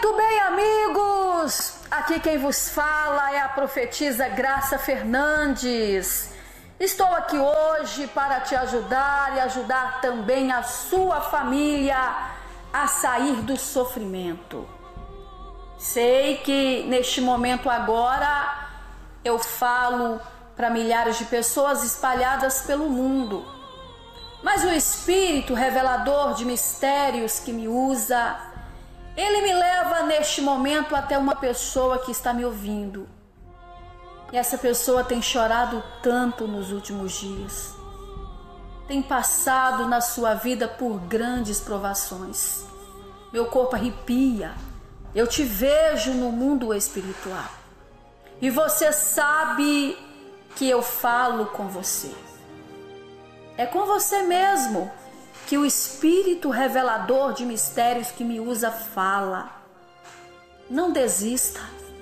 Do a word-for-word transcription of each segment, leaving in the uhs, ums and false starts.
Muito bem, amigos! Aqui quem vos fala é a profetisa Graça Fernandes. Estou aqui hoje para te ajudar e ajudar também a sua família a sair do sofrimento. Sei que neste momento agora eu falo para milhares de pessoas espalhadas pelo mundo, mas o Espírito revelador de mistérios que me usa, ele me leva neste momento até uma pessoa que está me ouvindo. E essa pessoa tem chorado tanto nos últimos dias, tem passado na sua vida por grandes provações. Meu corpo arrepia, eu te vejo no mundo espiritual. E você sabe que eu falo com você. É com você mesmo que o Espírito revelador de mistérios que me usa fala. Não desista.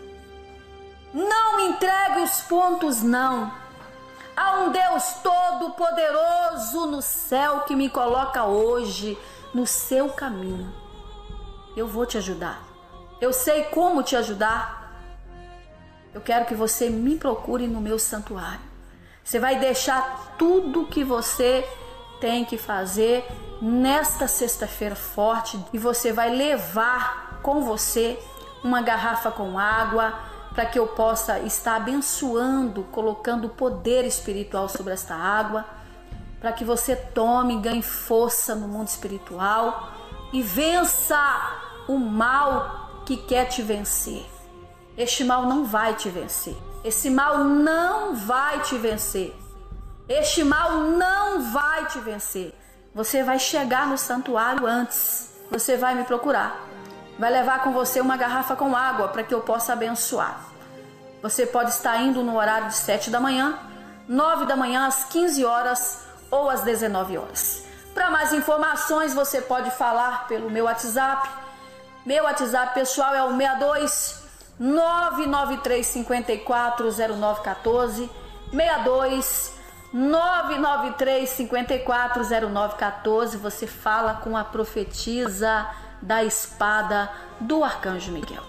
Não entregue os pontos, não. Há um Deus todo-poderoso no céu que me coloca hoje no seu caminho. Eu vou te ajudar. Eu sei como te ajudar. Eu quero que você me procure no meu santuário. Você vai deixar tudo que você tem que fazer nesta sexta-feira forte e você vai levar com você uma garrafa com água para que eu possa estar abençoando, colocando poder espiritual sobre esta água, para que você tome e ganhe força no mundo espiritual e vença o mal que quer te vencer. Este mal não vai te vencer. Esse mal não vai te vencer. Este mal não vai te vencer. Você vai chegar no santuário antes. Você vai me procurar. Vai levar com você uma garrafa com água para que eu possa abençoar. Você pode estar indo no horário de sete da manhã, nove da manhã, às quinze horas ou às dezenove horas. Para mais informações, você pode falar pelo meu WhatsApp. Meu WhatsApp pessoal é o seis dois nove nove três cinco quatro zero nove um quatro, seis dois nove nove três cinco quatro zero nove um quatro. Você fala com a profetisa da espada do Arcanjo Miguel.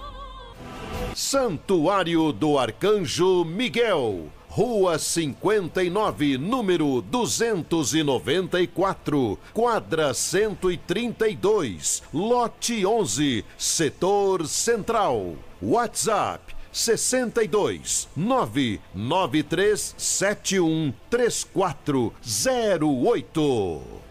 Santuário do Arcanjo Miguel, Rua cinquenta e nove, número duzentos e noventa e quatro, quadra cento e trinta e dois, lote onze, setor central. WhatsApp sessenta e dois nove nove três sete um três quatro zero oito.